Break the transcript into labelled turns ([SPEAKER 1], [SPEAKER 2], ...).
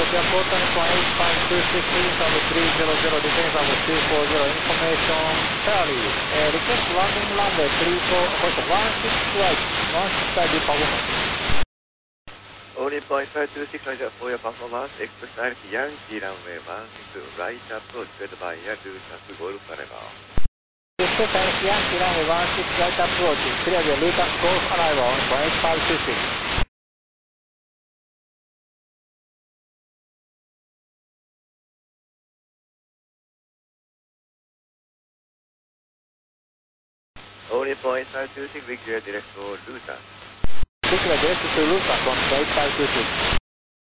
[SPEAKER 1] Yeah, Cotton Point 8526, please on the 300, details of 240, information Charlie. Request landing runway 16 right, 16 right performance.
[SPEAKER 2] Only point 526 Roger for your performance, exercise Yankee runway 16 right approach, good by Yakuza to Golf arrival.
[SPEAKER 1] Exercise Yankee runway 16 right approach, clear the Lucas Golf arrival, point 526.
[SPEAKER 2] Only point 526, we clear direct for Lucas.
[SPEAKER 1] Clear direct to Lucas on point 526.